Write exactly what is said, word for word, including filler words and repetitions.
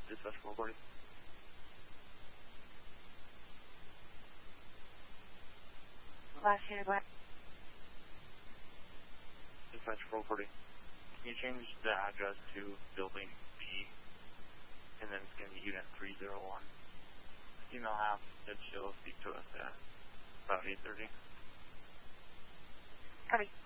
Dispatch four forty. Last unit, black. Dispatch four forty. Can you change the address to building B? And then it's going to be unit three zero one. Female half said she'll speak to us at about eight thirty. Copy.